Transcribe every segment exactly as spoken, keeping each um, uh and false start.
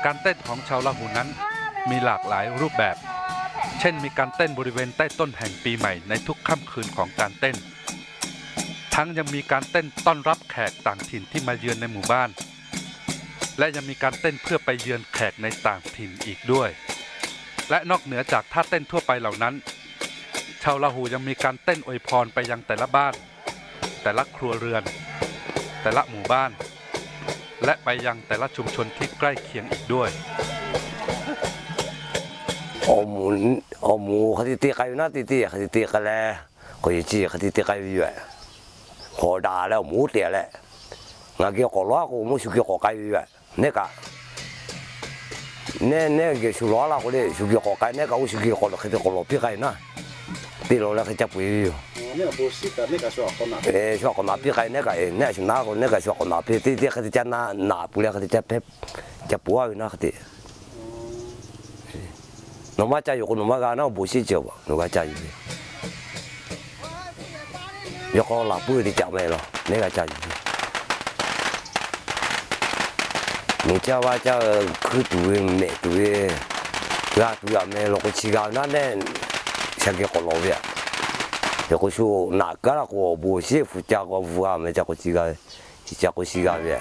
การเต้นของชาวลาหูนั้นมีหลากหลายรูปแบบเช่นมีการเต้นบริเวณใต้ต้นแห่งปีใหม่ในทุกค่ำคืนของการเต้นทั้งยังมีการเต้นต้อนรับแขกต่างถิ่นที่มาเยือนในหมู่บ้านและยังมีการเต้นเพื่อไปเยือนแขกในต่างถิ่นอีกด้วยและนอกเหนือจากท่าเต้นทั่วไปเหล่านั้นชาวลาหูยังมีการเต้นอวยพรไปยังแต่ละบ้านแต่ละครัวเรือนแต่ละหมู่บ้านและไปยังแต่ละชุมชนที่ใกล้เคียงอีกด้วยอหมูอหมูเขาตีไก่นะตีตีเขาตีกันแล้วเขาจีเขาตีไก่อยู่ขอด่าแล้วหมูเตี้ยแหละงาเกี่ยวกับล้อกูมูสุกี้กับไก่อยู่เนี่ยกะเนี่ยเนี่ยเกี่ยวกับล้อละกูเลยสุกี้กับไก่เนี่ยกะกูสุกี้กับเขาจะกับล้อพี่ไก่นะตีล้อแล้วเขาจะปุยอยู่เนี่ยบุษย์เนี่ยก็ชอบคนน่ะเออชอบคนน่ะพี่ไก่เนี่ยก็เออเนี่ยชนะคนเนี่ยก็ชอบคนน่ะพี่ตีตีเขาจะน่าหนาปุยเขาจะเพ็บจะปัวอยู่นะเขาตีหนูมาใจอยู่คนหนูมากันนะบุษย์เจ้าหนูก็ใจอยู่ยกเอาหลับปื้ที่จับไม่หรอเนี่ยก็ใจอยู่หนูเจ้าว่าเจ้าคือตัวเมย์ตัวตัวตัวเมย์เราก็ชิกานั่นเนี่ยฉันก็คนเราเนี่ยเดี๋ยวก็ชูหนักก็แล้วก็บุษย์ฟูจ้าก็ฟูอ่ะไม่จ้าก็ชิกาจ้าก็ชิกาเนี่ย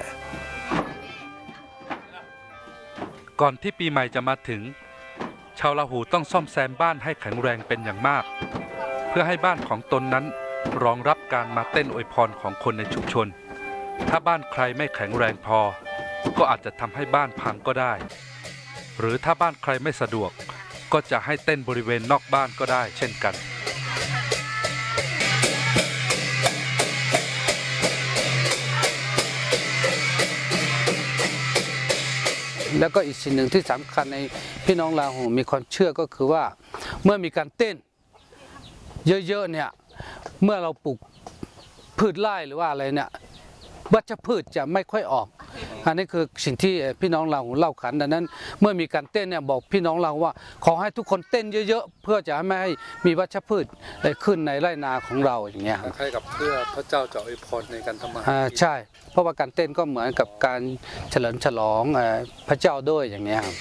ก่อนที่ปีใหม่จะมาถึงชาวลาหูต้องซ่อมแซมบ้านให้แข็งแรงเป็นอย่างมากเพื่อให้บ้านของตนนั้นรองรับการมาเต้นอวยพรของคนในชุมชนถ้าบ้านใครไม่แข็งแรงพอก็อาจจะทำให้บ้านพังก็ได้หรือถ้าบ้านใครไม่สะดวกก็จะให้เต้นบริเวณนอกบ้านก็ได้เช่นกันแล้วก็อีกสิ่งหนึ่งที่สำคัญในพี่น้องลาหูมีความเชื่อก็คือว่าเมื่อมีการเต้นเยอะๆเนี่ยเมื่อเราปลูกพืชไร่หรือว่าอะไรเนี่ยวัชพืชจะไม่ค่อยออกอันนี้คือสิ่งที่พี่น้องลาหูเล่าขานดังนั้นเมื่อมีการเต้นเนี่ยบอกพี่น้องเราว่าขอให้ทุกคนเต้นเยอะๆเพื่อจะไม่ให้มีวัชพืชได้ขึ้นในไร่นาของเราอย่างเงี้ยคล้ายกับเพื่อพระเจ้าจะอวยพรในการทำมาหากินใช่เพราะว่าการเต้นก็เหมือนกับการเฉลิมฉลองพระเจ้าด้วยอย่างเนี้ยครับ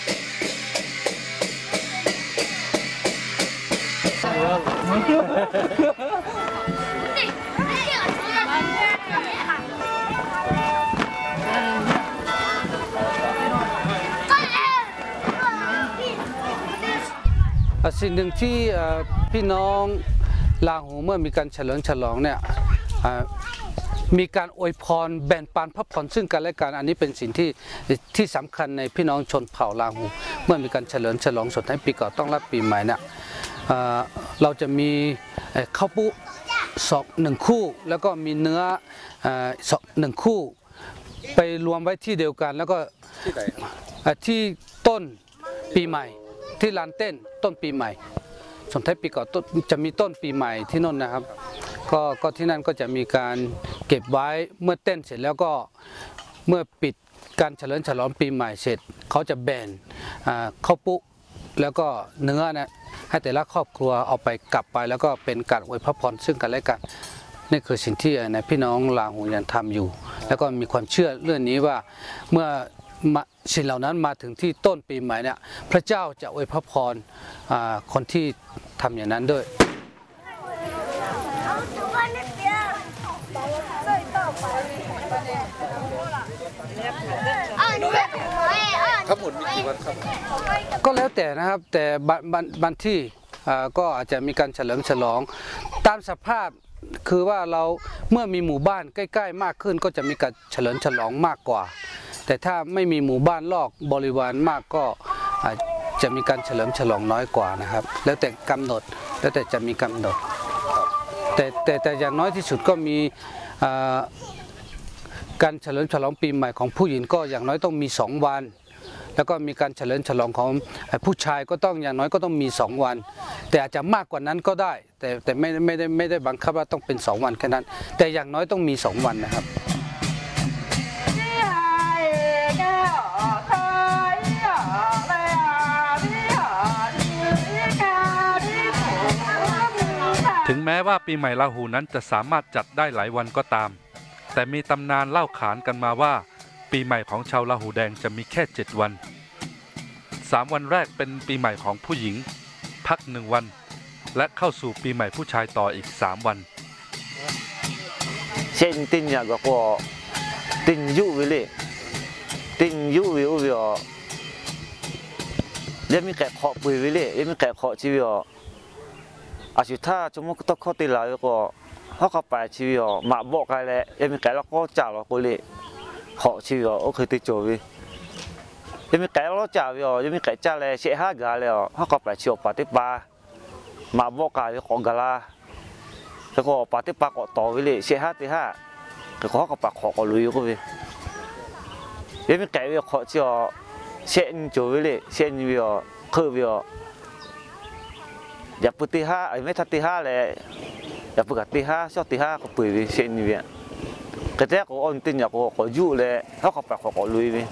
สิ่งหนึ่งที่พี่น้องลาหูเมื่อมีการเฉลิมฉลองเนี่ยมีการอวยพรแบ่งปันพระพรซึ่งกันและกันอันนี้เป็นสิ่งที่ที่สำคัญในพี่น้องชนเผ่าลาหูเมื่อมีการเฉลิมฉลองส่งท้ายปีเก่าต้อนรับปีใหม่เนี่ยเราจะมีข้าวปุสองหนึ่งคู่แล้วก็มีเนื้อสองหนึ่งคู่ไปรวมไว้ที่เดียวกันแล้วก็ที่ต้นปีใหม่ที่ลานเต้นต้นปีใหม่ส่งท้ายปีเก่าจะมีต้นปีใหม่ที่นั่นนะครับก็ก็ที่นั่นก็จะมีการเก็บไว้เมื่อเต้นเสร็จแล้วก็เมื่อปิดการเฉลิมฉลองปีใหม่เสร็จเขาจะแบ่งข้าวปุ๊แล้วก็เนื้อนะให้แต่ละครอบครัวเอาไปกลับไปแล้วก็เป็นการอวยพรซึ่งกันและกันนี่คือสิ่งที่ในพี่น้องลาหูยังทำอยู่แล้วก็มีความเชื่อเรื่องนี้ว่าเมื่อสิ่งเหล่านั้นมาถึงที่ต้นปีใหม่เนี่ยพระเจ้าจะอวยพรคนที่ทำอย่างนั้นด้วยทั้งหมดมีกี่วันครับก็แล้วแต่นะครับแต่บางที่ก็อาจจะมีการเฉลิมฉลองตามสภาพคือว่าเราเมื่อมีหมู่บ้านใกล้ๆมากขึ้นก็จะมีการเฉลิมฉลองมากกว่าแต่ถ้าไม่มีหมู่บ้านรอบบริวารมากก็จะมีการเฉลิมฉลองน้อยกว่านะครับแล้วแต่กำหนดแล้วแต่จะมีกำหนดแต่แต่แต่อย่างน้อยที่สุดก็มีการเฉลิมฉลองปีใหม่ของผู้หญิงก็อย่างน้อยต้องมีสองวันแล้วก็มีการเฉลิมฉลองของผู้ชายก็ต้องอย่างน้อยก็ต้องมีสองวันแต่อาจจะมากกว่านั้นก็ได้แต่แต่ไม่ไม่ได้ไม่ได้บังคับว่าต้องเป็นสองวันแค่นั้นแต่อย่างน้อยต้องมีสองวันนะครับถึงแม้ว่าปีใหม่ลาหูนั้นจะสามารถจัดได้หลายวันก็ตามแต่มีตำนานเล่าขานกันมาว่าปีใหม่ของชาวลาหูแดงจะมีแค่เจ็ดวันสามวันแรกเป็นปีใหม่ของผู้หญิงพักหนึ่งวันและเข้าสู่ปีใหม่ผู้ชายต่ออีกสามวันเช่นตินยาก็ก็ตินยุวิเลยตินยุวิววิวยังมีแก่ขอปุยวิเลยยังมีแก่ขอชีวิตอาชีพถ้าจมูกต้องเข้าตีลายก็เขาเข้าไปชีวิตมาบอกกันแล้วยังมีแก่แล้วก็จ่าเราปุยเลยขอชีวิตโอเคติดจวิยังมีแก่แล้วจ่าวิยังมีแก่จ่าเลยเสียห้ากาแล้วเขาเข้าไปชีวิตปฏิบัติมาบอกกันของกาลาแล้วก็ปฏิบัติก็ต่อวิเลยเสียห้าตีห้าก็เขาเข้าไปขอก็ลุยก็วิยังมีแก่วิขอชีวิตเช่นจวิเลยเช่นวิคือวิอย่าปฏิห้าไอ้ไม่ทัดตีห้าเลยอย่าปกติห้าชอบตีห้าก็ปุยวิเช่นวิกระแทกก็อ่อนตินอยากก็ก็ยุ่เลยเขาเข้าไปขอก็ลุยวิ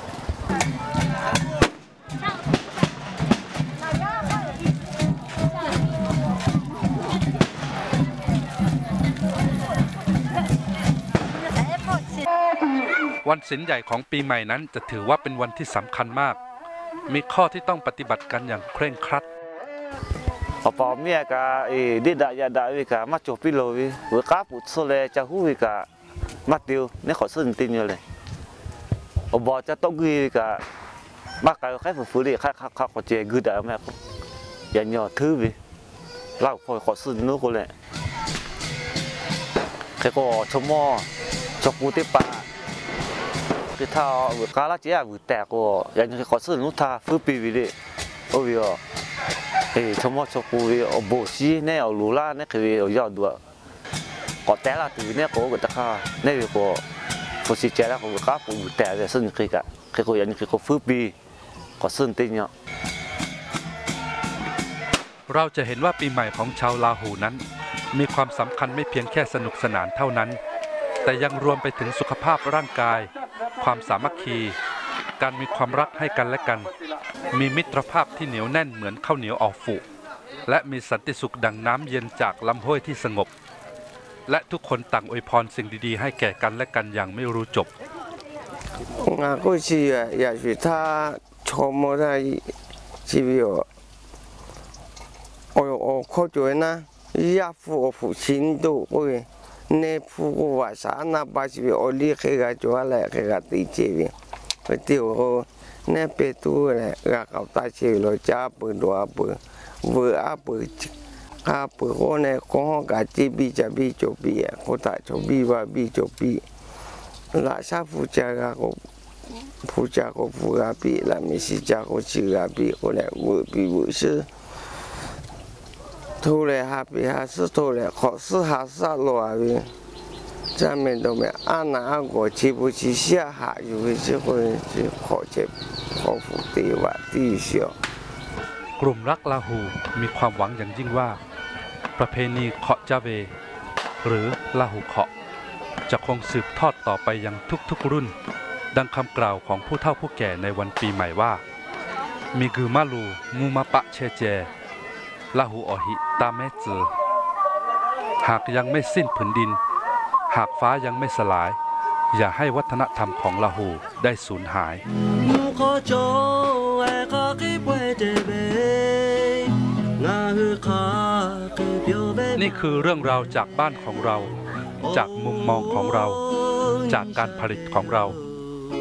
วันศีลใหญ่ของปีใหม่นั้นจะถือว่าเป็นวันที่สำคัญมากมีข้อที่ต้องปฏิบัติกันอย่างเคร่งครัดพอพอเมียก็เอดีดายาดาวิกามาจบพิโลวิเวก้าปุตโซเลจะหูวิกามาติวเนี่ยขอสื่อตินอยู่เลยอบอจะต้องกีวิกามากายแค่ฝืนฝืนเลยแค่ข้าข้าก็เจกืดาแม่ก็อย่าหย่อทื่อวิเล่าพอขอสื่อนู้นก็เลยแค่ก็ชมอชกปูติปาคือถ้าเวก้าละเจ้าวิแต่ก็อย่าหย่อขอสื่อนู้นท่าฟื้นปีวิเลยโอ้ยเฮ้ยชมอชกปูวิอบอชีเนี่ยเอาลูล่าเนี่ยคือเอายอดด้วยก็แต่ละตัวเนี่ยก็ก็ตะข้าเนี่ยก็ผู้สิเจ้าแล้วก็ก็ปูแต่เนี่ยซึ่งคือก็คือก็อย่างนี้คือก็ฟื้นปีก็ซึ่งติเนี่ยเราจะเห็นว่าปีใหม่ของชาวลาหูนั้นมีความสำคัญไม่เพียงแค่สนุกสนานเท่านั้นแต่ยังรวมไปถึงสุขภาพร่างกายความสามัคคีการมีความรักให้กันและกันมีมิตรภาพที่เหนียวแน่นเหมือนข้าวเหนียวออกฝูและมีสันติสุขดังน้ำเย็นจากลำห้วยที่สงบและทุกคนต่างอวยพรสิ่งดีๆให้แก่กันและกันอย่างไม่รู้จบ我过去也许他琢磨他ชีวิต我我考虑呢亚父我父亲都会那父我晚上那把ชีวิต我离开个做อะไร个地ชีวิตไปเที่ยวเนี่ยไปตัวเลยก็เขาตาชีวิตเราจ้าเปิดตัวเปิดเวอเปิดข้าเปิดคนเนี่ยของเขาจีบีจะบีจบีอ่ะเขาตาจบีว่าบีจบีราชาผู้จาก็ผู้จาก็ผู้อาบีแล้วมิสิจาก็ชิอาบีคนเนี่ยเวอบีเวอ是ทุเรศฮาบีฮา是ทุเรศขอ是ฮา是罗阿บี咱们都没按哪个去不去下下有些会去考去考福地话地小。 กลุ่มรักลาหูมีความหวังอย่างยิ่งว่าประเพณีเคาะจาเวหรือลาหูเคาะจะคงสืบทอดต่อไปยังทุกๆรุ่นดังคำกล่าวของผู้เฒ่าผู้แก่ในวันปีใหม่ว่ามีกือมาลูมูมาปะเชเจลาหูอหิตาเมจือหากยังไม่สิ้นผืนดินหากฟ้ายังไม่สลายอย่าให้วัฒนธรรมของลาหูได้สูญหายนี่คือเรื่องราวจากบ้านของเราจากมุมมองของเราจากการผลิตของเรา